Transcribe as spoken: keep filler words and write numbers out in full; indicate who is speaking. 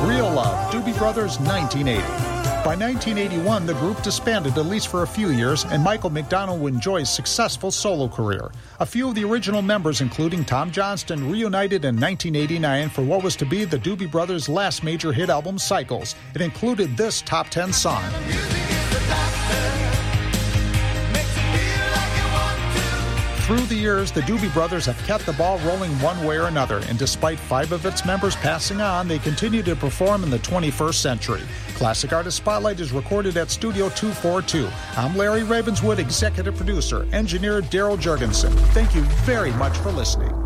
Speaker 1: Real Love, Doobie Brothers, nineteen eighty. By nineteen eighty-one, the group disbanded at least for a few years, and Michael McDonald would enjoy a successful solo career. A few of the original members, including Tom Johnston, reunited in nineteen eighty-nine for what was to be the Doobie Brothers' last major hit album, Cycles. It included this top ten song. Through the years, the Doobie Brothers have kept the ball rolling one way or another, and despite five of its members passing on, they continue to perform in the twenty-first century. Classic Artist Spotlight is recorded at Studio two forty-two. I'm Larry Ravenswood, executive producer, engineer Daryl Jurgensen. Thank you very much for listening.